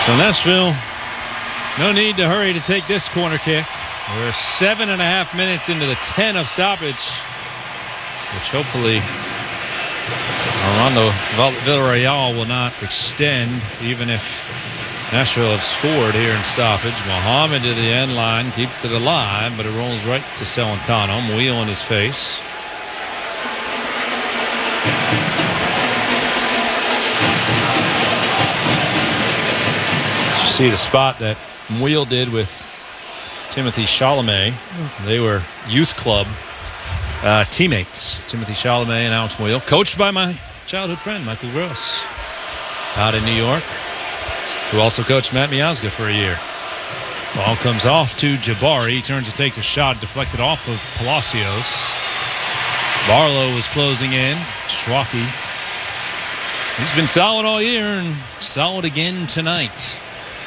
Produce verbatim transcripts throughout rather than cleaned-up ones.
So Nashville, no need to hurry to take this corner kick. We're seven and a half minutes into the ten of stoppage, which hopefully Armando Villarreal will not extend, even if Nashville have scored here in stoppage. Muhammad to the end line, keeps it alive, but it rolls right to Celentano. Wheel in his face. You see the spot that Wheel did with Timothy Chalamet. They were youth club uh, teammates. Timothy Chalamet and Alex Wheel, coached by my childhood friend Michael Gross out in New York, who also coached Matt Miazga for a year. Ball comes off to Jabari. He turns and takes a shot, deflected off of Palacios. Barlow was closing in. Schwacke, he's been solid all year and solid again tonight.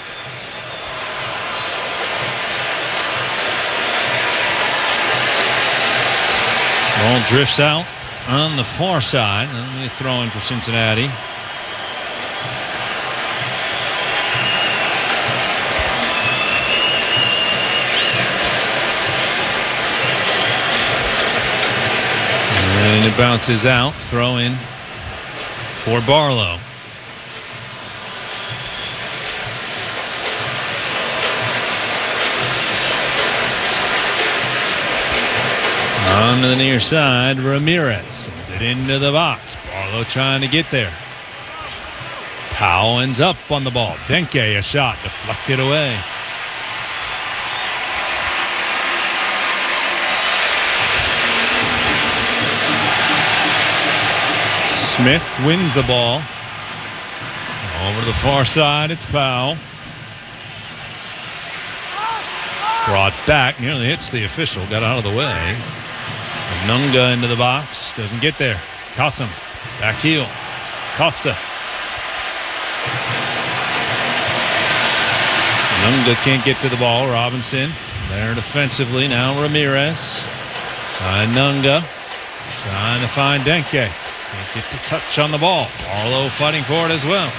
Ball drifts out on the far side. And they throw in for Cincinnati. And it bounces out. Throw in for Barlow. On to the near side, Ramirez sends it into the box. Barlow trying to get there. Powell ends up on the ball. Denke, a shot, deflected away. Smith wins the ball. Over to the far side, it's Powell. Brought back, nearly hits the official, got out of the way. Nunga into the box, doesn't get there. Kassem, back heel. Costa. Nunga can't get to the ball. Robinson there defensively. Now Ramirez. And Nunga trying to find Denke. Can't get to touch on the ball. Barlow fighting for it as well.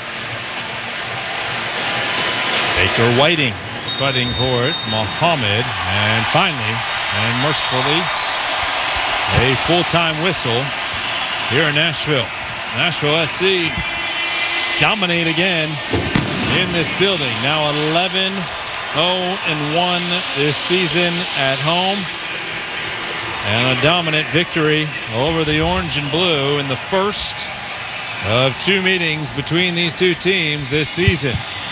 Baker Whiting fighting for it. Muhammad. And finally, and mercifully, a full-time whistle here in Nashville. Nashville S C dominate again in this building. Now eleven oh one this season at home. And a dominant victory over the orange and blue in the first of two meetings between these two teams this season.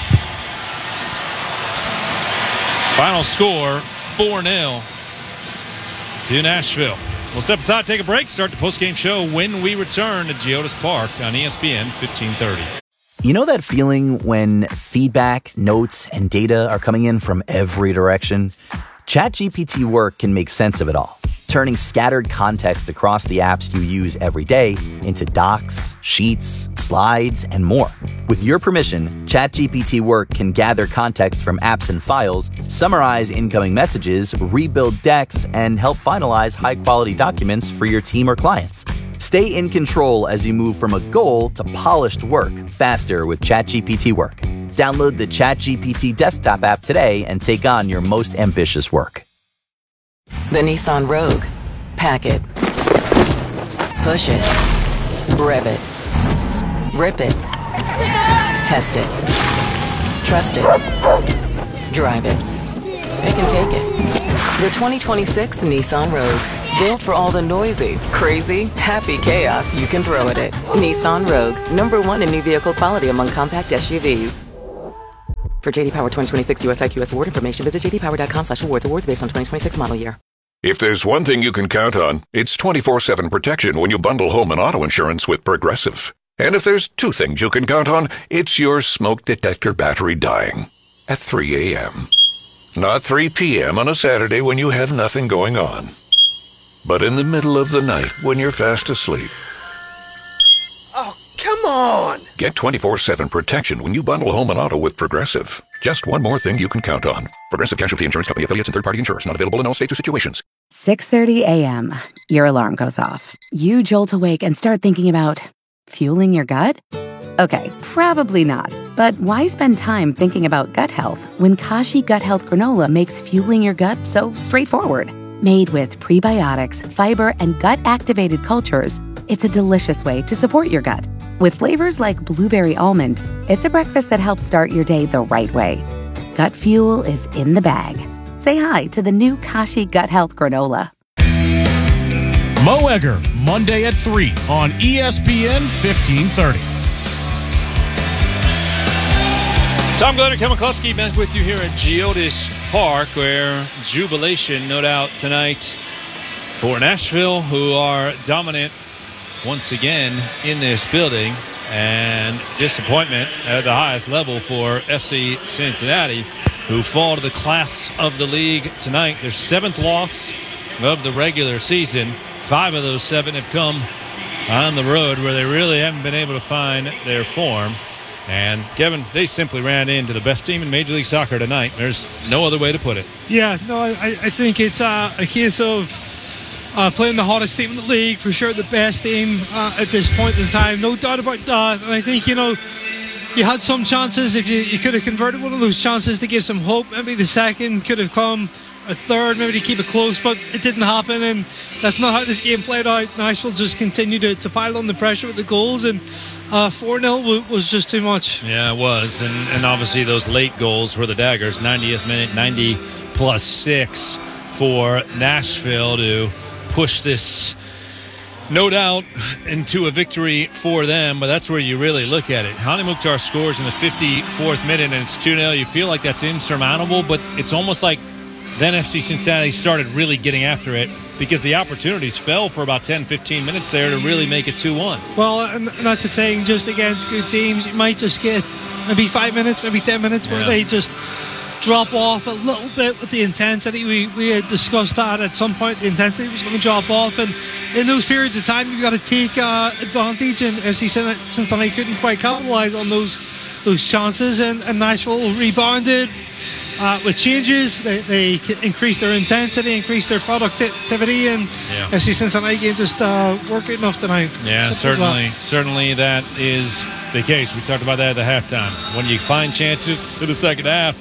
Final score, four nil to Nashville. We'll step aside, take a break, start the postgame show when we return to Geodis Park on E S P N fifteen thirty. You know that feeling when feedback, notes, and data are coming in from every direction? ChatGPT Work can make sense of it all, turning scattered context across the apps you use every day into docs, sheets, slides, and more. With your permission, ChatGPT Work can gather context from apps and files, summarize incoming messages, rebuild decks, and help finalize high-quality documents for your team or clients. Stay in control as you move from a goal to polished work faster with ChatGPT Work. Download the ChatGPT desktop app today and take on your most ambitious work. The Nissan Rogue. Pack it. Push it. Rev it. Rip it. Test it. Trust it. Drive it. They can take it. The twenty twenty-six Nissan Rogue. Built for all the noisy, crazy, happy chaos you can throw at it. Nissan Rogue. Number one in new vehicle quality among compact S U Vs. For J D Power twenty twenty-six U S I Q S award information, visit j d power dot com slash awards. Awards based on twenty twenty-six model year. If there's one thing you can count on, it's twenty-four seven protection when you bundle home and auto insurance with Progressive. And if there's two things you can count on, it's your smoke detector battery dying at three a.m. Not three p.m. on a Saturday when you have nothing going on, but in the middle of the night when you're fast asleep. Oh, come on! Get twenty-four seven protection when you bundle home and auto with Progressive. Just one more thing you can count on. Progressive Casualty Insurance Company affiliates and third-party insurers. Not available in all states or situations. six thirty a.m. Your alarm goes off. You jolt awake and start thinking about fueling your gut? Okay, probably not. But why spend time thinking about gut health when Kashi Gut Health Granola makes fueling your gut so straightforward? Made with prebiotics, fiber, and gut-activated cultures, it's a delicious way to support your gut. With flavors like blueberry almond, it's a breakfast that helps start your day the right way. Gut fuel is in the bag. Say hi to the new Kashi Gut Health Granola. Mo Egger, Monday at three on E S P N fifteen thirty. Tom Glenner, Kevin McCluskey back with you here at Geodis Park, where jubilation, no doubt, tonight for Nashville, who are dominant once again in this building, and disappointment at the highest level for F C Cincinnati, who fall to the class of the league tonight. Their seventh loss of the regular season. Five of those seven have come on the road, where they really haven't been able to find their form. And, Kevin, they simply ran into the best team in Major League Soccer tonight. There's no other way to put it. Yeah, no, I, I think it's uh, a case of uh, playing the hottest team in the league, for sure the best team uh, at this point in time. No doubt about that. And I think, you know, you had some chances. If you, you could have converted one of those chances to give some hope, maybe the second could have come, a third, maybe to keep it close, but it didn't happen, and that's not how this game played out. Nashville just continued to, to pile on the pressure with the goals, and uh, four nil w- was just too much. Yeah, it was, and, and obviously those late goals were the daggers. ninetieth minute, ninety plus six for Nashville to push this, no doubt, into a victory for them, but that's where you really look at it. Hany Mukhtar scores in the fifty-fourth minute, and it's two nil. You feel like that's insurmountable, but it's almost like then F C Cincinnati started really getting after it, because the opportunities fell for about ten, fifteen minutes there to really make it two one. Well, and that's the thing, just against good teams, you might just get maybe five minutes, maybe ten minutes where yeah. they just drop off a little bit with the intensity. We we had discussed that at some point, the intensity was going to drop off, and in those periods of time, you've got to take uh, advantage, and F C Cincinnati couldn't quite capitalize on those those chances, and, and Nashville rebounded. Uh, with changes, they, they increased their intensity, increased their productivity, and yeah. F C Cincinnati game just uh, worked enough tonight. Yeah, certainly, certainly that is the case. We talked about that at the halftime. When you find chances in the second half,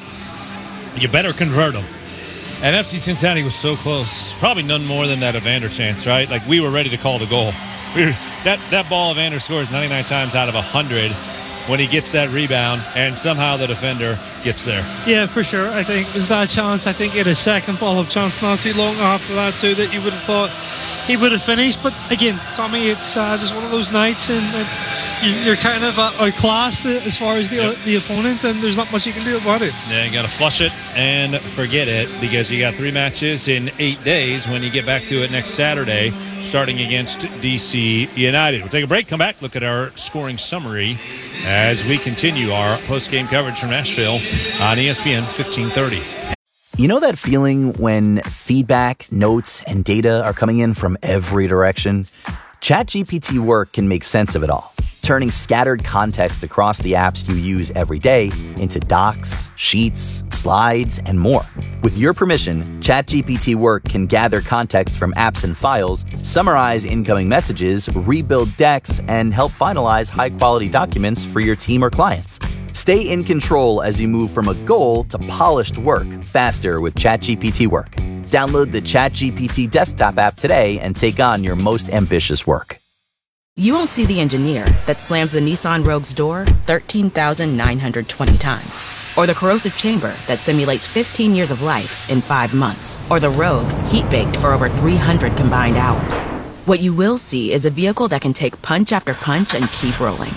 you better convert them. And F C Cincinnati was so close. Probably none more than that Evander chance, right? Like, we were ready to call the goal. We were, that that ball Evander scores ninety-nine times out of one hundred. When he gets that rebound, and somehow the defender gets there. Yeah, for sure. I think it was that chance. I think he had a second follow-up chance not too long after that, too, that you would have thought he would have finished. But again, Tommy, it's uh, just one of those nights, and, and you're kind of uh, outclassed as far as the, yep. uh, the opponent, and there's not much you can do about it. Yeah, you got to flush it and forget it, because you got three matches in eight days when you get back to it next Saturday, starting against D C United. We'll take a break, come back, look at our scoring summary as we continue our post-game coverage from Nashville on E S P N fifteen thirty. You know that feeling when feedback, notes, and data are coming in from every direction? ChatGPT Work can make sense of it all, turning scattered context across the apps you use every day into docs, sheets, slides, and more. With your permission, ChatGPT Work can gather context from apps and files, summarize incoming messages, rebuild decks, and help finalize high-quality documents for your team or clients. Stay in control as you move from a goal to polished work faster with ChatGPT Work. Download the ChatGPT desktop app today and take on your most ambitious work. You won't see the engineer that slams the Nissan Rogue's door thirteen thousand nine hundred twenty times. Or the corrosive chamber that simulates fifteen years of life in five months. Or the Rogue heat-baked for over three hundred combined hours. What you will see is a vehicle that can take punch after punch and keep rolling.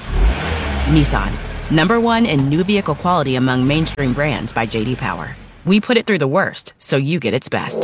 Nissan, number one in new vehicle quality among mainstream brands by J D Power. We put it through the worst, so you get its best.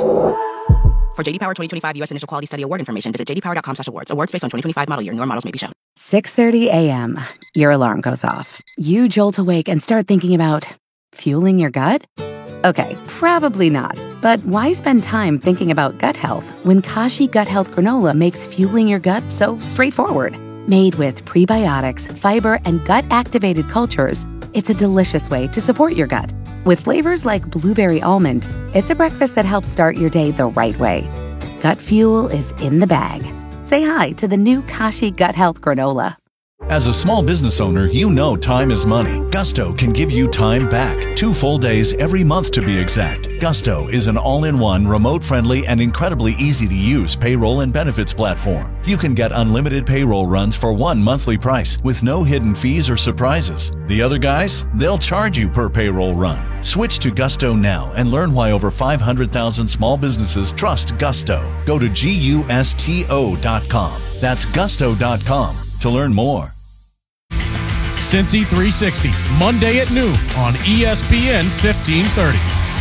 For J D Power twenty twenty-five U S Initial Quality Study Award information, visit j d power dot com slash awards. Awards based on twenty twenty-five model year. Newer models may be shown. six thirty a.m. Your alarm goes off. You jolt awake and start thinking about fueling your gut? Okay, probably not. But why spend time thinking about gut health when Kashi Gut Health Granola makes fueling your gut so straightforward? Made with prebiotics, fiber, and gut-activated cultures, it's a delicious way to support your gut. With flavors like blueberry almond, it's a breakfast that helps start your day the right way. Gut fuel is in the bag. Say hi to the new Kashi Gut Health Granola. As a small business owner, you know time is money. Gusto can give you time back. Two full days every month to be exact. Gusto is an all-in-one, remote-friendly, and incredibly easy-to-use payroll and benefits platform. You can get unlimited payroll runs for one monthly price with no hidden fees or surprises. The other guys, they'll charge you per payroll run. Switch to Gusto now and learn why over five hundred thousand small businesses trust Gusto. Go to gusto dot com. That's gusto dot com to learn more. Cincy three sixty, Monday at noon on E S P N fifteen thirty.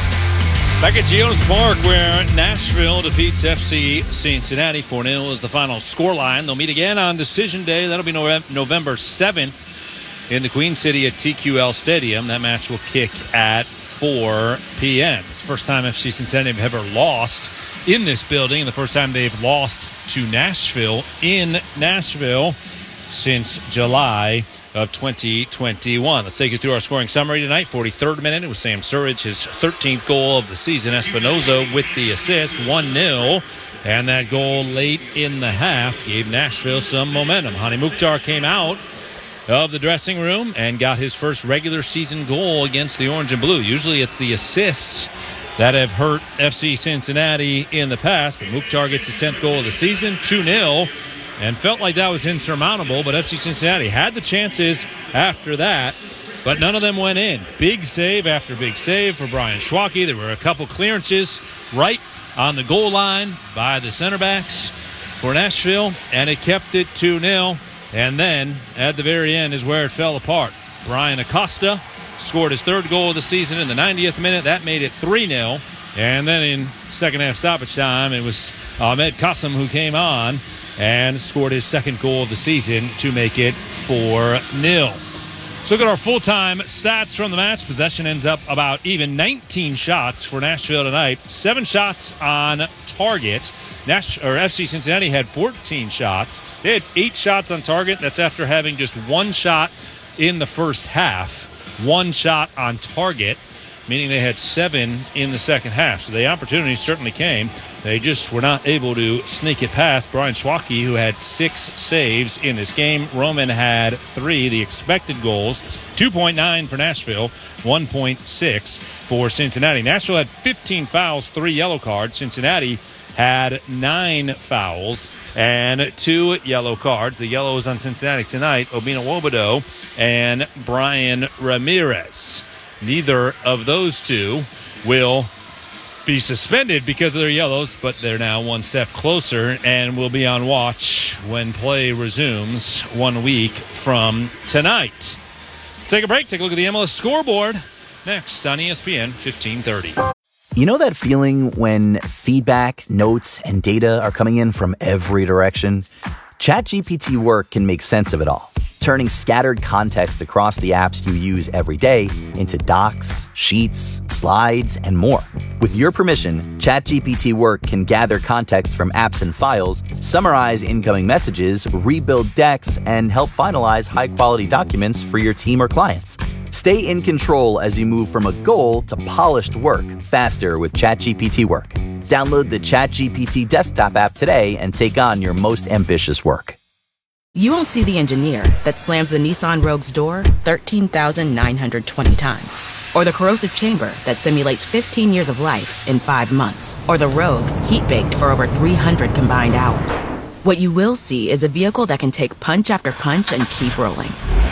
Back at Geodis Park, where Nashville defeats F C Cincinnati four nil is the final scoreline. They'll meet again on Decision Day. That'll be November seventh in the Queen City at T Q L Stadium. That match will kick at four p.m. It's the first time F C Cincinnati have ever lost in this building, and the first time they've lost to Nashville in Nashville since July of twenty twenty-one. Let's take you through our scoring summary tonight. forty-third minute, it was Sam Surridge, his thirteenth goal of the season. Espinoza with the assist, one nil. And that goal late in the half gave Nashville some momentum. Hani Mukhtar came out of the dressing room and got his first regular season goal against the Orange and Blue. Usually it's the assists that have hurt F C Cincinnati in the past, but Mukhtar gets his tenth goal of the season, two nil. And felt like that was insurmountable, but F C Cincinnati had the chances after that, but none of them went in. Big save after big save for Brian Schwacke. There were a couple clearances right on the goal line by the center backs for Nashville, and it kept it two nil. And then, at the very end, is where it fell apart. Brian Acosta scored his third goal of the season in the ninetieth minute. That made it three nil. And then in second half stoppage time, it was Ahmed Qasim who came on and scored his second goal of the season to make it four nil. So look at our full-time stats from the match. Possession ends up about even. nineteen shots for Nashville tonight. Seven shots on target. Nash, or F C Cincinnati had fourteen shots. They had eight shots on target. That's after having just one shot in the first half. One shot on target, meaning they had seven in the second half. So the opportunities certainly came. They just were not able to sneak it past Brian Schwacke, who had six saves in this game. Roman had three. The expected goals, two point nine for Nashville, one point six for Cincinnati. Nashville had fifteen fouls, three yellow cards. Cincinnati had nine fouls and two yellow cards. The yellows on Cincinnati tonight, Obina Wobodo and Brian Ramirez. Neither of those two will be suspended because of their yellows, but they're now one step closer and will be on watch when play resumes one week from tonight. Let's take a break. Take a look at the M L S scoreboard next on E S P N fifteen thirty. You know that feeling when feedback, notes, and data are coming in from every direction? ChatGPT Work can make sense of it all, turning scattered context across the apps you use every day into docs, sheets, slides, and more. With your permission, ChatGPT Work can gather context from apps and files, summarize incoming messages, rebuild decks, and help finalize high-quality documents for your team or clients. Stay in control as you move from a goal to polished work faster with ChatGPT Work. Download the ChatGPT desktop app today and take on your most ambitious work. You won't see the engineer that slams the Nissan Rogue's door thirteen thousand nine hundred twenty times. Or the corrosive chamber that simulates fifteen years of life in five months. Or the Rogue heat-baked for over three hundred combined hours. What you will see is a vehicle that can take punch after punch and keep rolling.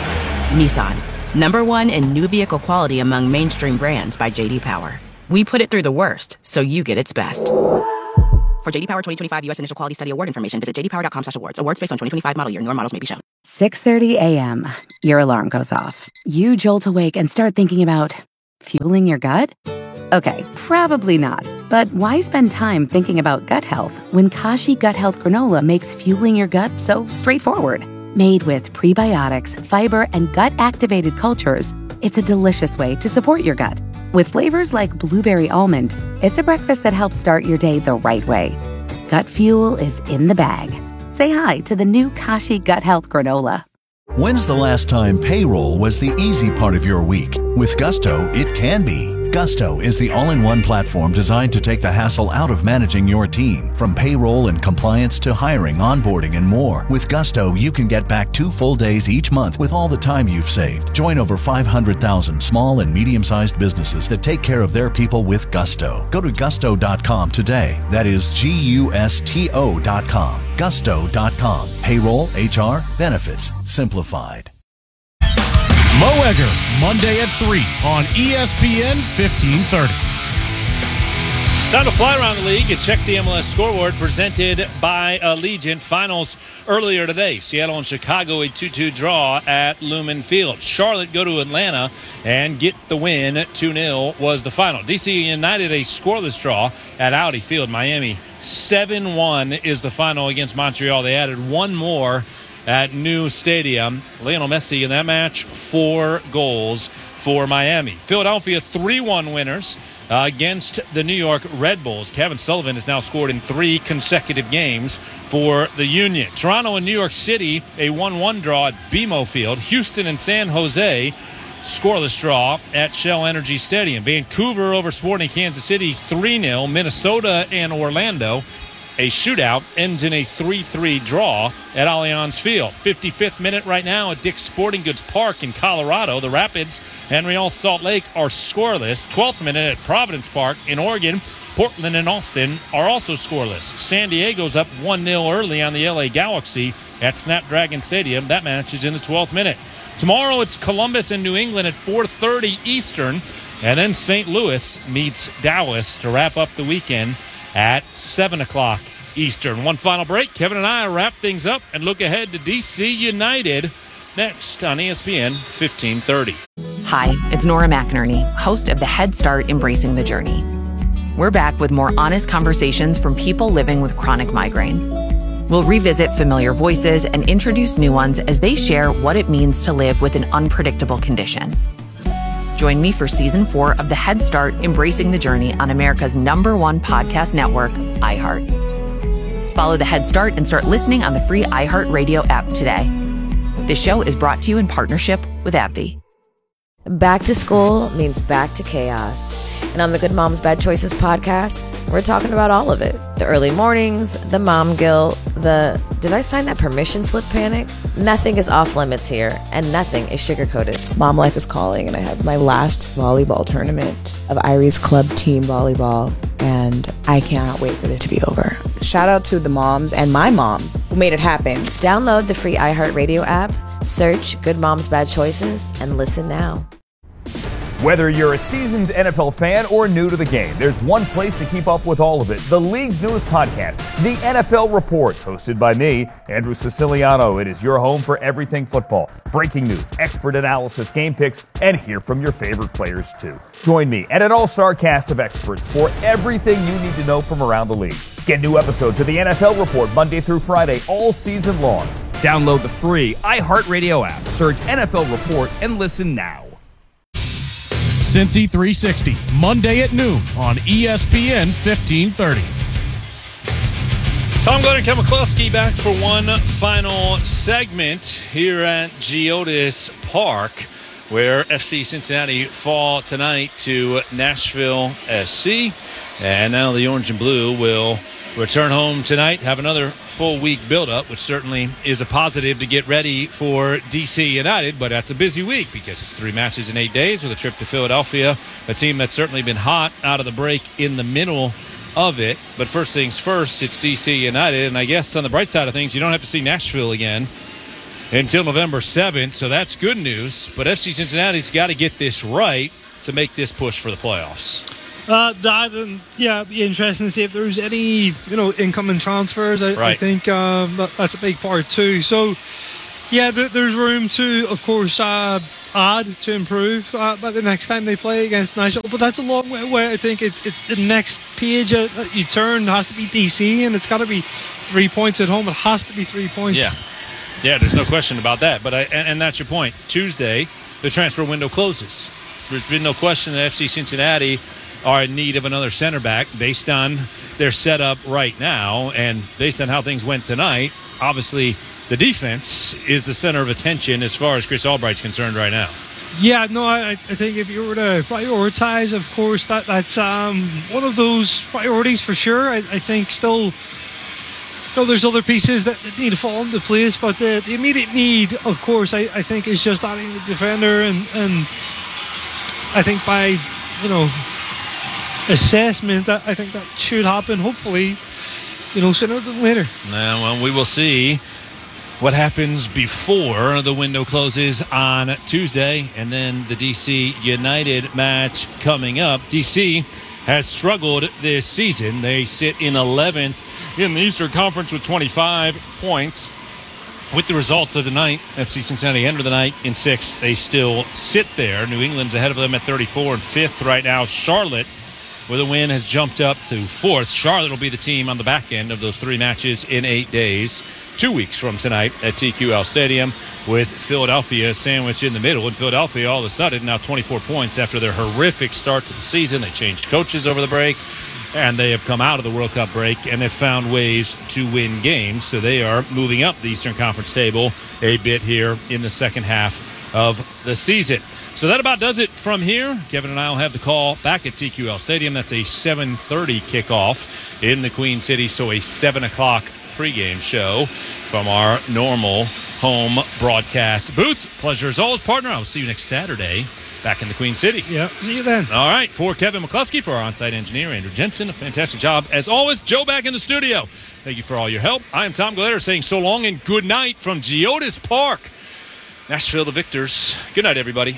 Nissan, number one in new vehicle quality among mainstream brands by J D Power. We put it through the worst, so you get its best. For J D Power twenty twenty-five U S Initial Quality Study Award information, visit j d power dot com slash awards. Awards based on twenty twenty-five model year. Newer models may be shown. six thirty a.m. Your alarm goes off. You jolt awake and start thinking about fueling your gut? Okay, probably not. But why spend time thinking about gut health when Kashi Gut Health Granola makes fueling your gut so straightforward? Made with prebiotics, fiber, and gut-activated cultures, it's a delicious way to support your gut. With flavors like blueberry almond, it's a breakfast that helps start your day the right way. Gut fuel is in the bag. Say hi to the new Kashi Gut Health Granola. When's the last time payroll was the easy part of your week? With Gusto, it can be. Gusto is the all-in-one platform designed to take the hassle out of managing your team, from payroll and compliance to hiring, onboarding, and more. With Gusto, you can get back two full days each month with all the time you've saved. Join over five hundred thousand small and medium-sized businesses that take care of their people with Gusto. Go to gusto dot com today. That is G U S T O dot com. gusto dot com. Payroll, H R, benefits, simplified. Mo Egger, Monday at three on E S P N fifteen thirty. It's time to fly around the league and check the M L S scoreboard presented by Allegiant. Finals earlier today. Seattle and Chicago, a two two draw at Lumen Field. Charlotte go to Atlanta and get the win. two nil was the final. D C United, a scoreless draw at Audi Field. Miami, seven one is the final against Montreal. They added one more at New Stadium. Lionel Messi in that match, four goals for Miami. Philadelphia, three one winners uh, against the New York Red Bulls. Kevin Sullivan has now scored in three consecutive games for the Union. Toronto and New York City, a one one draw at B M O Field. Houston and San Jose, scoreless draw at Shell Energy Stadium. Vancouver over Sporting Kansas City, three nil. Minnesota and Orlando, a shootout, ends in a three three draw at Allianz Field. fifty-fifth minute right now at Dick's Sporting Goods Park in Colorado. The Rapids and Real Salt Lake are scoreless. twelfth minute at Providence Park in Oregon. Portland and Austin are also scoreless. San Diego's up one nil early on the L A Galaxy at Snapdragon Stadium. That match is in the twelfth minute. Tomorrow it's Columbus and New England at four thirty Eastern. And then Saint Louis meets Dallas to wrap up the weekend at seven o'clock Eastern. One final break. Kevin and I wrap things up and look ahead to D C United next on E S P N fifteen thirty. Hi, it's Nora McInerney, host of the Head Start Embracing the Journey. We're back with more honest conversations from people living with chronic migraine. We'll revisit familiar voices and introduce new ones as they share what it means to live with an unpredictable condition. Join me for season four of the Head Start Embracing the Journey on America's number one podcast network, iHeart. Follow the Head Start and start listening on the free iHeartRadio app today. This show is brought to you in partnership with AbbVie. Back to school means back to chaos. And on the Good Moms Bad Choices podcast, we're talking about all of it. The early mornings, the mom guilt, the did I sign that permission slip panic? Nothing is off limits here, and nothing is sugar-coated. Mom life is calling, and I have my last volleyball tournament of Irie's club team volleyball, and I cannot wait for it to be over. Shout out to the moms and my mom who made it happen. Download the free iHeartRadio app, search Good Moms Bad Choices, and listen now. Whether you're a seasoned N F L fan or new to the game, there's one place to keep up with all of it. The league's newest podcast, The N F L Report, hosted by me, Andrew Siciliano. It is your home for everything football. Breaking news, expert analysis, game picks, and hear from your favorite players, too. Join me and an all-star cast of experts for everything you need to know from around the league. Get new episodes of The N F L Report Monday through Friday, all season long. Download the free iHeartRadio app, search N F L Report, and listen now. Cincy three sixty, Monday at noon on E S P N fifteen thirty. Tom Glenn and Kevin McCluskey back for one final segment here at Geodis Park, where F C Cincinnati fall tonight to Nashville S C. And now the Orange and Blue will return home tonight, have another full week build-up, which certainly is a positive to get ready for D C United, but that's a busy week because it's three matches in eight days with a trip to Philadelphia, a team that's certainly been hot out of the break in the middle of it. But first things first, it's D C United, and I guess on the bright side of things, you don't have to see Nashville again until November seventh, so that's good news. But F C Cincinnati's got to get this right to make this push for the playoffs. Uh, that and yeah, it'd be interesting to see if there's any you know incoming transfers. I, right. I think um, that, that's a big part too. So yeah, there, there's room to, of course, uh, add to improve uh, by the next time they play against Nashville. But that's a long way away. I think it, it, the next page uh, that you turn has to be D C, and it's got to be three points at home. It has to be three points. Yeah, yeah. There's no question about that. But I, and, and that's your point. Tuesday, the transfer window closes. There's been no question that F C Cincinnati are in need of another center back based on their setup right now and based on how things went tonight. Obviously, the defense is the center of attention as far as Chris Albright's concerned right now. Yeah, no, I, I think if you were to prioritize, of course, that that's um, one of those priorities for sure. I, I think still, you know, there's other pieces that, that need to fall into place, but the, the immediate need, of course, I, I think is just adding the defender, and, and I think by, you know, assessment, that I think that should happen, hopefully, you know, sooner than later. Uh, well, we will see what happens before the window closes on Tuesday, and then the D C United match coming up. D C has struggled this season. They sit in eleventh in the Eastern Conference with twenty-five points. With the results of tonight, F C Cincinnati enter the night in sixth. They still sit there. New England's ahead of them at thirty-four and fifth right now. Charlotte, with a win, has jumped up to fourth. Charlotte will be the team on the back end of those three matches in eight days. Two weeks from tonight at T Q L Stadium, with Philadelphia sandwiched in the middle. And Philadelphia, all of a sudden, now twenty-four points after their horrific start to the season. They changed coaches over the break, and they have come out of the World Cup break, and they've found ways to win games. So they are moving up the Eastern Conference table a bit here in the second half of the season. So that about does it from here. Kevin and I will have the call back at T Q L Stadium. That's a seven thirty kickoff in the Queen City, so a seven o'clock pregame show from our normal home broadcast booth. Pleasure as always, partner. I will see you next Saturday back in the Queen City. Yeah, see you then. All right, for Kevin McCluskey, for our on-site engineer, Andrew Jensen, a fantastic job. As always, Joe back in the studio. Thank you for all your help. I am Tom Glader saying so long and good night from Geodis Park. Nashville the victors. Good night, everybody.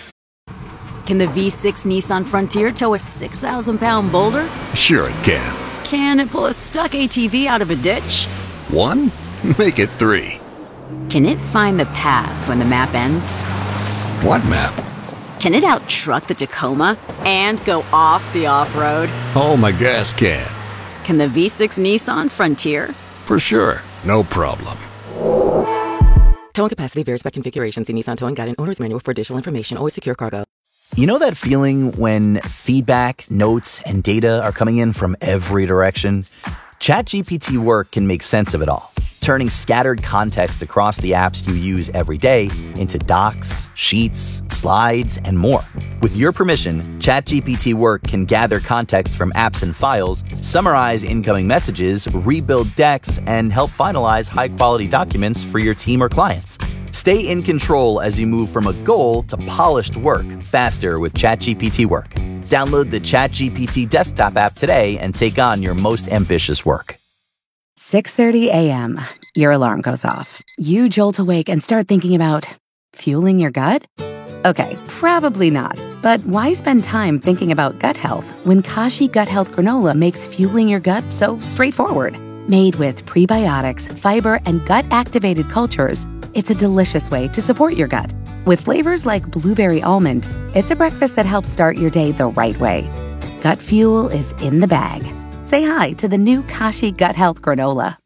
Can the V six Nissan Frontier tow a six thousand pound boulder? Sure it can. Can it pull a stuck A T V out of a ditch? One? Make it three. Can it find the path when the map ends? What map? Can it out-truck the Tacoma and go off the off-road? Oh, my gas can. Can the V six Nissan Frontier? For sure. No problem. Towing capacity varies by configuration. See Nissan Towing Guide and Owner's Manual for additional information. Always secure cargo. You know that feeling when feedback, notes, and data are coming in from every direction? ChatGPT Work can make sense of it all, turning scattered context across the apps you use every day into docs, sheets, slides, and more. With your permission, ChatGPT Work can gather context from apps and files, summarize incoming messages, rebuild decks, and help finalize high-quality documents for your team or clients. Stay in control as you move from a goal to polished work faster with ChatGPT Work. Download the ChatGPT desktop app today and take on your most ambitious work. six thirty a.m. Your alarm goes off. You jolt awake and start thinking about fueling your gut? Okay, probably not. But why spend time thinking about gut health when Kashi Gut Health Granola makes fueling your gut so straightforward? Made with prebiotics, fiber, and gut-activated cultures, it's a delicious way to support your gut. With flavors like blueberry almond, it's a breakfast that helps start your day the right way. Gut fuel is in the bag. Say hi to the new Kashi Gut Health Granola.